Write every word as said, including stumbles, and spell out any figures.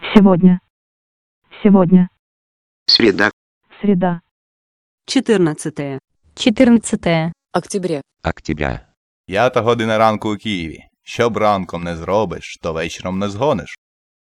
Сегодня. Сегодня. Среда. Среда. четырнадцатое. четырнадцатое октября. Октября. П'ята година ранку у Києві. Що б ранком не зробиш, то вечором не згониш.